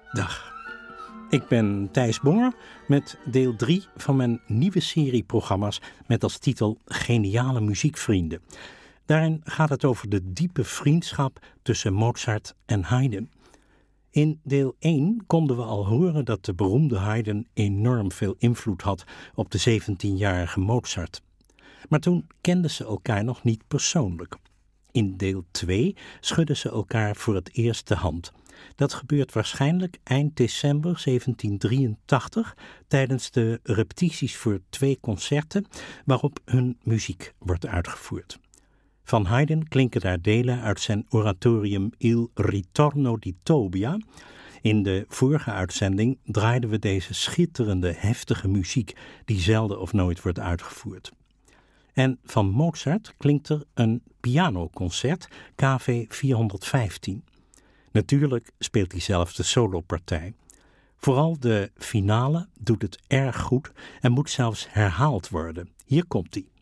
Dag, ik ben Thijs Bonger met deel 3 van mijn nieuwe serie programma's met als titel Geniale muziekvrienden. Daarin gaat het over de diepe vriendschap tussen Mozart en Haydn. In deel 1 konden we al horen dat de beroemde Haydn enorm veel invloed had op de 17-jarige Mozart. Maar toen kenden ze elkaar nog niet persoonlijk. In deel 2 schudden ze elkaar voor het eerst de hand. Dat gebeurt waarschijnlijk eind december 1783 tijdens de repetities voor 2 concerten waarop hun muziek wordt uitgevoerd. Van Haydn klinken daar delen uit zijn oratorium Il Ritorno di Tobia. In de vorige uitzending draaiden we deze schitterende, heftige muziek die zelden of nooit wordt uitgevoerd. En van Mozart klinkt er een pianoconcert, KV 415. Natuurlijk speelt hij zelf de solopartij. Vooral de finale doet het erg goed en moet zelfs herhaald worden. Hier komt hij.